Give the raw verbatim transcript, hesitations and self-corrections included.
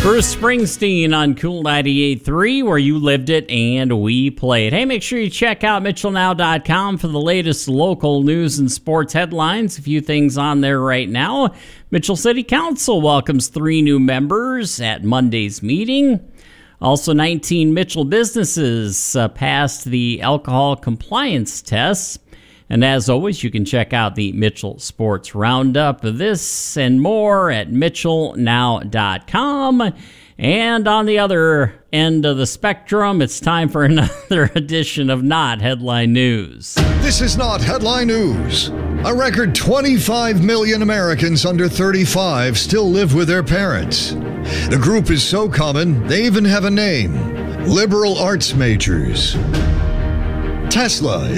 Bruce Springsteen on Cool ninety-eight point three, where you lived it and we played. Hey, make sure you check out Mitchell Now dot com for the latest local news and sports headlines. A few things on there right now. Mitchell City Council welcomes three new members at Monday's meeting. Also, nineteen Mitchell businesses uh, passed the alcohol compliance tests. And as always, you can check out the Mitchell Sports Roundup. This and more at Mitchell Now dot com. And on the other end of the spectrum, it's time for another edition of Not Headline News. This is Not Headline News. A record twenty-five million Americans under thirty-five still live with their parents. The group is so common, they even have a name: liberal arts majors. Tesla